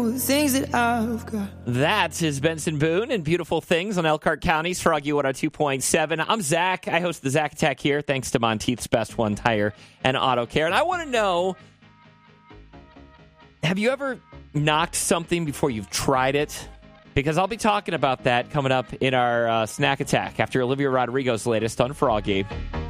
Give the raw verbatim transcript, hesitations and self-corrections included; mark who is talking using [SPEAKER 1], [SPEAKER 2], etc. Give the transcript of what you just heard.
[SPEAKER 1] Things that I've got.
[SPEAKER 2] That is Benson Boone and Beautiful Things on Elkhart County's Froggy one oh two point seven. I'm Zach. I host the Zach Attack here, thanks to Monteith's Best One Tire and Auto Care. And I want to know, have you ever knocked something before you've tried it? Because I'll be talking about that coming up in our uh, Snack Attack after Olivia Rodrigo's latest on Froggy.